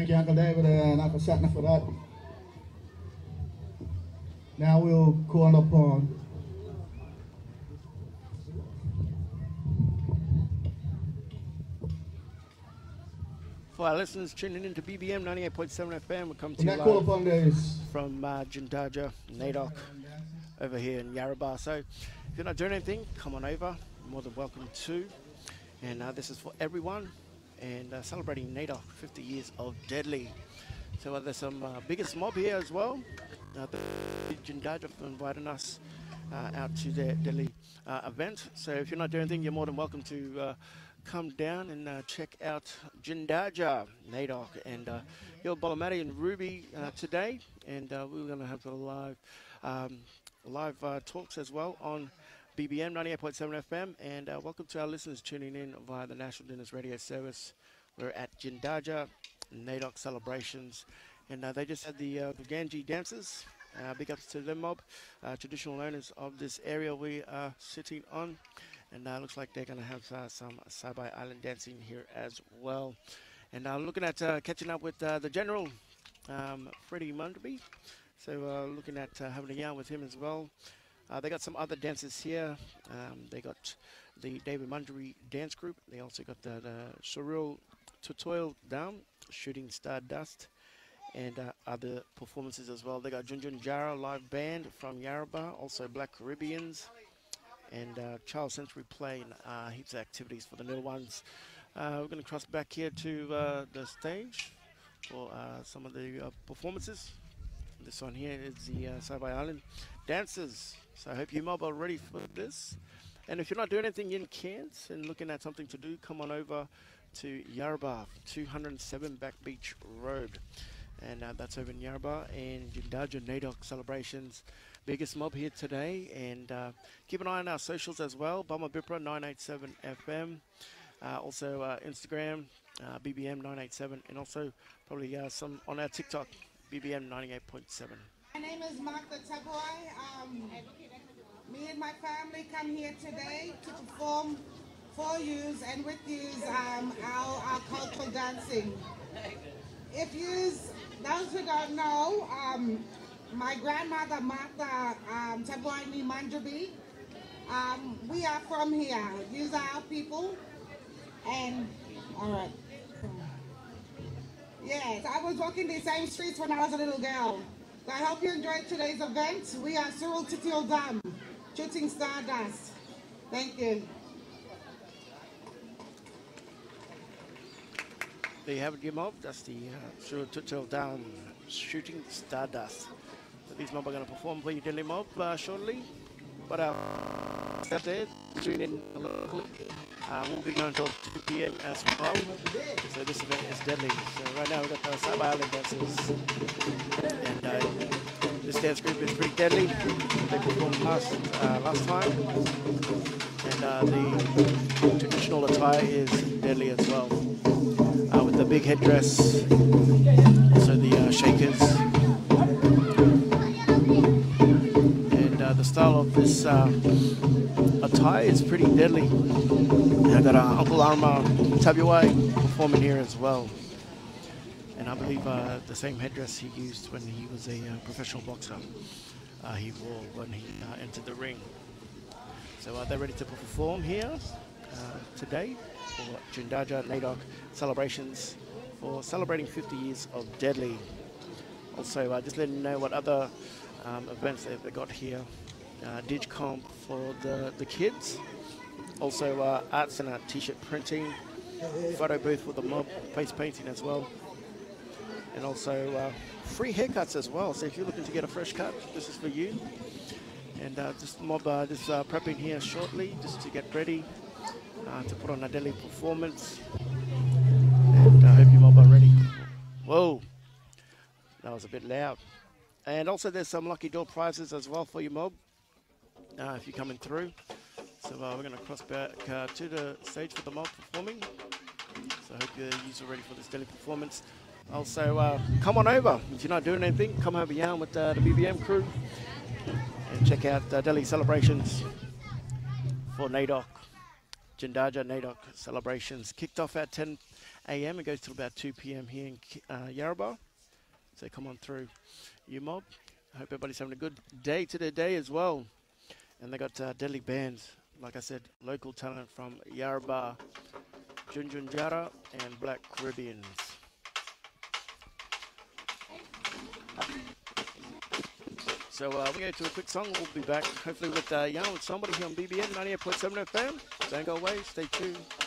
Thank you, Uncle David and Uncle Shatner for that. Now we'll call upon for our listeners tuning into BBM 98.7 FM, we come to you call live upon this. from Jindaja, Nadok, over here in Yarrabah. So if you're not doing anything, come on over. You're more than welcome to. And this is for everyone. And celebrating Nadok, 50 years of Deadly. So there's some biggest mob here as well. The Jindaja for inviting us out to their Deadly event. So if you're not doing anything, you're more than welcome to come down and check out Jindaja, Nadok, and Yo Bolamati and Ruby today. And we're going to have the live talks as well on BBM 98.7 FM. And welcome to our listeners tuning in via the National Dinners Radio Service. We're at Jindaja, Nadok celebrations. And they just had the Ganji dancers. Big ups to them mob, traditional owners of this area we are sitting on. And looks like they're going to have some Sabai Island dancing here as well. And looking at catching up with the General, Freddie Munderby. So looking at having a yarn with him as well. They got some other dancers here. They got the David Munderby dance group. They also got the Surreal Tutorial Down, Shooting Stardust, and other performances as well. They got Junjun Jara live band from Yarrabah, also Black Caribbeans, and Child Sensory Play, and heaps of activities for the little ones. We're going to cross back here to the stage for some of the performances. This one here is the Sabai Island dancers. So I hope you mob are ready for this. And if you're not doing anything in Cairns and looking at something to do, come on over to Yarrabah, 207 Back Beach Road. And that's over in Yarrabah, and Jindaja Nadok celebrations. Biggest mob here today. And keep an eye on our socials as well. Bama Bipra 987 FM. Also Instagram, BBM 987. And also probably some on our TikTok, BBM 98.7. My name is Martha Taboy. Me and my family come here today to perform for yous and with yous our cultural dancing. If yous, those who don't know, my grandmother Martha Taboy Munderby, we are from here. These are our people. And all right. Yes, I was walking these same streets when I was a little girl. So I hope you enjoyed today's event. We are Cyril Titil Dam, Shooting Stardust. Thank you. There you have it, your mob. That's the Cyril Titil Dam, Shooting Stardust. So these mob are going to perform for you, Deadly Mob, shortly. But step there, tune in a little. Won't be going until 2 p.m. as well. So this event is deadly. So right now we've got the Sabai Island dancers. And this dance group is pretty deadly. They performed last time. And the traditional attire is deadly as well. With the big headdress, also the shakers. And the style of this attire is pretty deadly. I got Uncle Arma Tabuai performing here as well. And I believe the same headdress he used when he was a professional boxer, he wore when he entered the ring. So they're ready to perform here today for Jindaja Nadok celebrations for celebrating 50 years of Deadly. Also, just letting you know what other events they've got here. Digcomp for the kids. Also arts and t-shirt printing, photo booth for the mob, face painting as well. And also free haircuts as well. So if you're looking to get a fresh cut, this is for you. And just mob just prepping here shortly just to get ready to put on a Deadly performance. And I hope you mob are ready. Whoa, that was a bit loud. And also there's some lucky door prizes as well for you mob if you're coming through. So we're going to cross back to the stage for the mob performing. So I hope you're ready for this Deadly performance. Also, come on over. If you're not doing anything, come over yarn with the BBM crew and check out the Deadly celebrations for Nadok. Jindaja Nadok celebrations kicked off at 10 a.m. It goes till about 2 p.m. here in Yarrabah. So come on through, you mob. I hope everybody's having a good day today as well. And they got deadly bands, like I said, local talent from Yarrabah, Junjunjara, and Black Caribbeans. So we're going to a quick song. We'll be back hopefully with with somebody here on BBN 98.7 FM. Don't go away. Stay tuned.